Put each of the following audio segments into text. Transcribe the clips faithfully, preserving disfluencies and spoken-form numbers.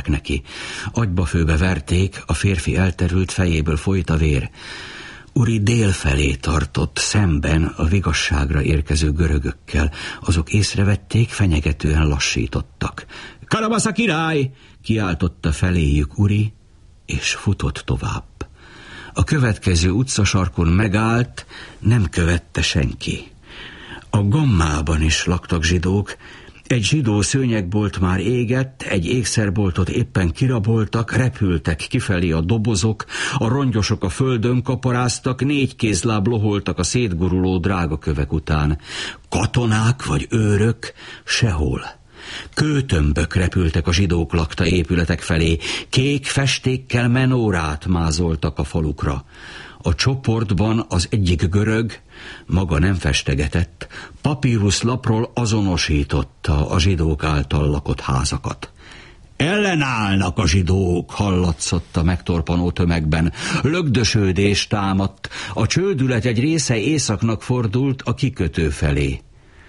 nyújtották neki. Agybafőbe verték, a férfi elterült, fejéből folyt a vér. Uri dél felé tartott, szemben a vigasságra érkező görögökkel. Azok észrevették, fenyegetően lassítottak. Karabasza király! Kiáltotta feléjük Uri, és futott tovább. A következő utcasarkon megállt, nem követte senki. A Gammában is laktak zsidók. Egy zsidó szőnyegbolt már égett, egy ékszerboltot éppen kiraboltak, repültek kifelé a dobozok, a rongyosok a földön kaparáztak, négy kézláb loholtak a szétguruló drágakövek után. Katonák vagy őrök sehol. Kőtömbök repültek a zsidók lakta épületek felé, kék festékkel menórát mázoltak a falukra. A csoportban az egyik görög, maga nem festegetett, papíruszlapról azonosította a zsidók által lakott házakat. Ellenállnak a zsidók, hallatszott a megtorpanó tömegben. Lögdösődés támadt, a csődület egy része északnak fordult a kikötő felé.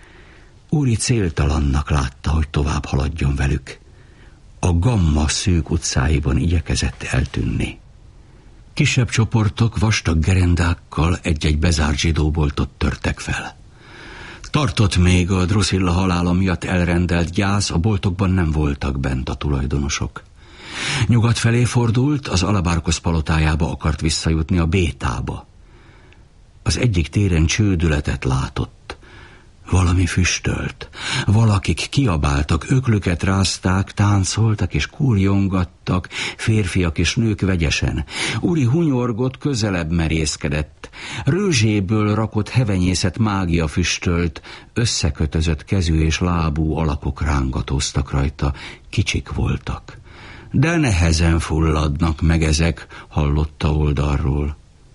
Uri céltalannak látta, hogy tovább haladjon velük. A Gamma szűk utcáiban igyekezett eltűnni. Kisebb csoportok vastag gerendákkal egy-egy bezárt zsidóboltot törtek fel. Tartott még a Drusilla halála miatt elrendelt gyász, a boltokban nem voltak bent a tulajdonosok. Nyugat felé fordult, az Alabárkosz palotájába akart visszajutni, a Bétába. Az egyik téren csődületet látott. Valami füstölt. Valakik kiabáltak, öklüket rázták, táncoltak és kurjongattak, férfiak és nők vegyesen. Uri hunyorgott, közelebb merészkedett. Rőzséből rakott hevenyészet mágia füstölt, összekötözött kezű és lábú alakok rángatóztak rajta, kicsik voltak. De nehezen fulladnak meg ezek, hallotta oldalról.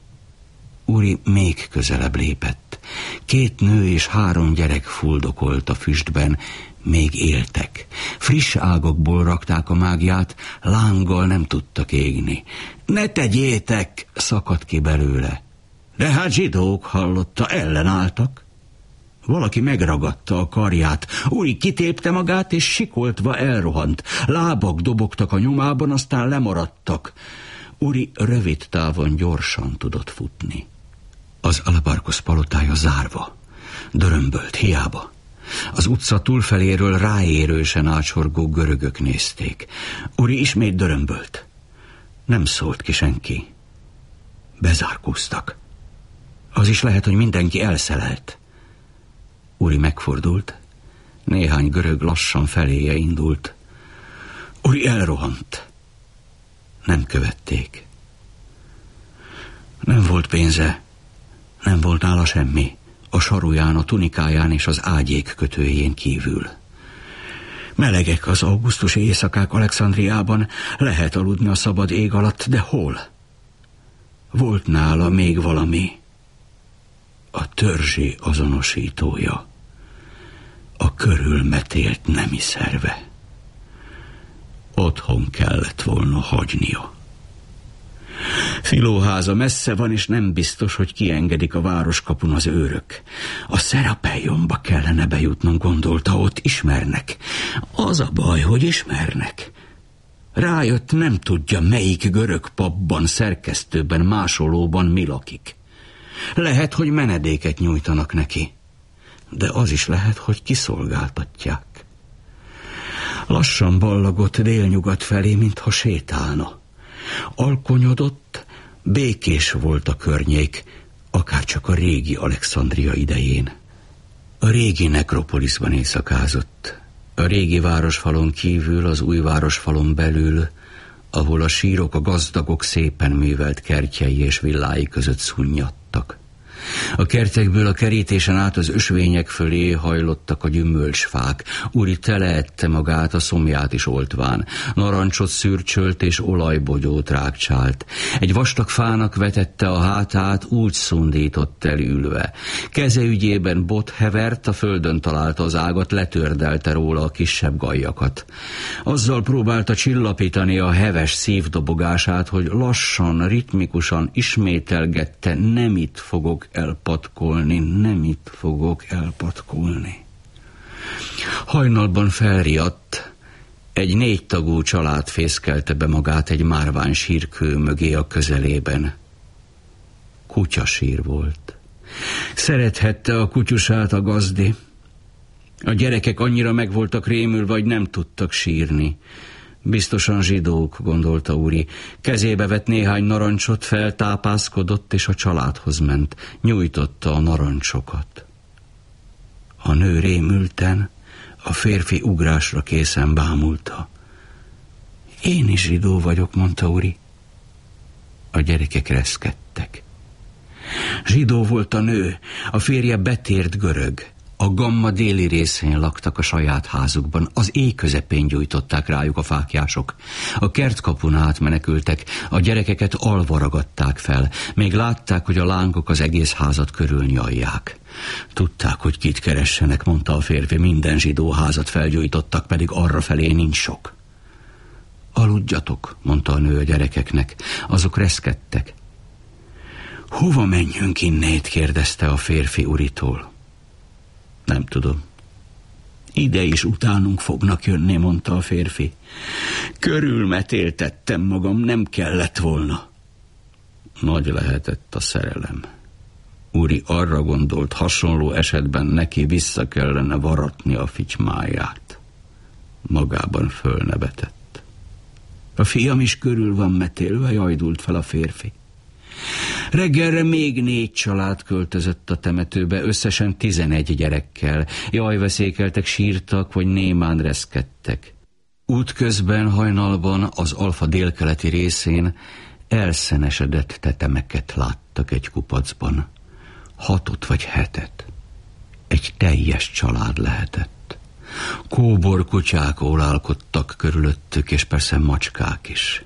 Uri még közelebb lépett. Két nő és három gyerek fuldokolt a füstben, még éltek. Friss ágakból rakták a mágiát, lánggal nem tudtak égni. Ne tegyétek, szakadt ki belőle. De hát zsidók, hallotta, ellenálltak. Valaki megragadta a karját. Uri kitépte magát, és sikoltva elrohant. Lábak dobogtak a nyomában, aztán lemaradtak. Uri rövid távon gyorsan tudott futni. Az Alabárkosz palotája zárva, dörömbölt, hiába. Az utca túlfeléről ráérősen átsorgó görögök nézték. Uri ismét dörömbölt. Nem szólt ki senki. Bezárkóztak. Az is lehet, hogy mindenki elszelelt. Uri megfordult. Néhány görög lassan feléje indult. Uri elrohant. Nem követték. Nem volt pénze. Nem volt nála semmi, a saruján, a tunikáján és az ágyék kötőjén kívül. Melegek az augusztusi éjszakák Alexandriában, lehet aludni a szabad ég alatt, de hol? Volt nála még valami. A törzsi azonosítója. A körülmetélt nemi szerve. Otthon kellett volna hagynia. Filóháza messze van, és nem biztos, hogy kiengedik a városkapun az őrök. A Szerapeionba kellene bejutnom, gondolta, ott ismernek. Az a baj, hogy ismernek. Rájött, nem tudja, melyik görög papban, szerkesztőben, másolóban mi lakik. Lehet, hogy menedéket nyújtanak neki, de az is lehet, hogy kiszolgáltatják. Lassan ballagott délnyugat felé, mintha sétálna. Alkonyodott, békés volt a környék, akárcsak a régi Alexandria idején. A régi nekropoliszban éjszakázott. A régi városfalon kívül, az új városfalon belül, ahol a sírok, a gazdagok szépen művelt kertjei és villái között szunnyadtak. A kertekből a kerítésen át az ösvények fölé hajlottak a gyümölcsfák. Uri teleette magát, a szomját is oltván. Narancsot szürcsölt és olajbogyót rákcsált. Egy vastag fának vetette a hátát, úgy szundított el ülve. Keze ügyében bot hevert, a földön találta az ágat, letördelte róla a kisebb gajjakat. Azzal próbálta csillapítani a heves szívdobogását, hogy lassan, ritmikusan ismételgette, nem itt fogok elpatkolni, nem itt fogok elpatkolni. Hajnalban felriadt, Egy négytagú család fészkelte be magát egy márvány sírkő mögé a közelében. Kutyasír volt. Szerethette a kutyusát a gazdi. A gyerekek annyira meg voltak rémülve, hogy nem tudtak sírni. Biztosan zsidók, gondolta Uri. Kezébe vett néhány narancsot, feltápászkodott, és a családhoz ment. Nyújtotta a narancsokat. A nő rémülten, a férfi ugrásra készen bámulta. Én is zsidó vagyok, mondta Uri. A gyerekek reszkedtek. Zsidó volt a nő, a férje betért görög. A Gamma déli részén laktak a saját házukban, az éj közepén gyújtották rájuk a fáklyások. A kertkapun átmenekültek, a gyerekeket alva ragadták fel, még látták, hogy a lángok az egész házat körülnyalják. Tudták, hogy kit keressenek, mondta a férfi, minden zsidó házat felgyújtottak, pedig arrafelé nincs sok. Aludjatok, mondta a nő a gyerekeknek, azok reszkedtek. Hova menjünk innét, kérdezte a férfi Uritól. Nem tudom. Ide is utánunk fognak jönni, mondta a férfi. Körülmetéltettem magam, nem kellett volna. Nagy lehetett a szerelem. Uri arra gondolt, hasonló esetben neki vissza kellene varatni a fitymáját. Magában fölnevetett. A fiam is körül van metélve, jajdult fel a férfi. Reggelre még négy család költözött a temetőbe, összesen tizenegy gyerekkel. Jajveszékeltek, sírtak, vagy némán reszkedtek. Útközben hajnalban az Alfa délkeleti részén elszenesedett tetemeket láttak egy kupacban. Hatot vagy hetet. Egy teljes család lehetett. Kóbor kutyák ólálkodtak körülöttük, és persze macskák is.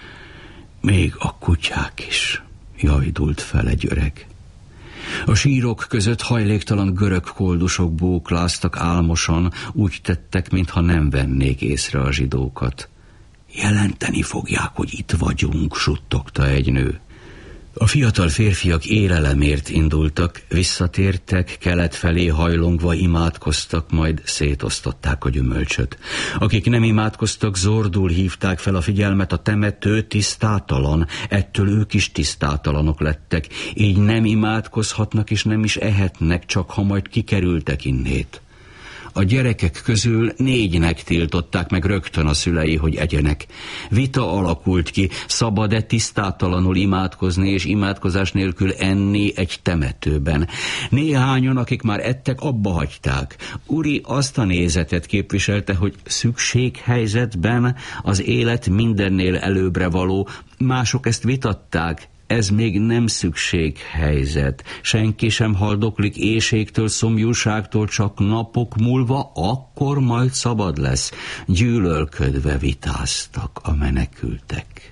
Még a kutyák is, jajdult fel egy öreg. A sírok között hajléktalan görög koldusok bókláztak álmosan, úgy tettek, mintha nem vennék észre a zsidókat. Jelenteni fogják, hogy itt vagyunk, suttogta egy nő. A fiatal férfiak élelemért indultak, visszatértek, kelet felé hajlongva imádkoztak, majd szétosztották a gyümölcsöt. Akik nem imádkoztak, zordul hívták fel a figyelmet, a temető tisztátalan, ettől ők is tisztátalanok lettek, így nem imádkozhatnak és nem is ehetnek, csak ha majd kikerültek innét. A gyerekek közül négynek tiltották meg rögtön a szülei, hogy egyenek. Vita alakult ki, szabad-e tisztátalanul imádkozni és imádkozás nélkül enni egy temetőben. Néhányan, akik már ettek, abba hagyták. Uri azt a nézetet képviselte, hogy szükséghelyzetben az élet mindennél előbbre való, mások ezt vitatták. Ez még nem szükséghelyzet. Senki sem haldoklik éhségtől, szomjúságtól, csak napok múlva akkor majd szabad lesz. Gyűlölködve vitáztak a menekültek.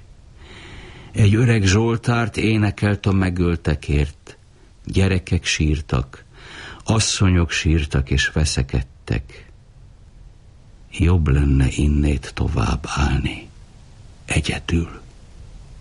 Egy öreg zsoltárt énekelt a megöltekért. Gyerekek sírtak, asszonyok sírtak és veszekedtek. Jobb lenne innét tovább állni, egyedül.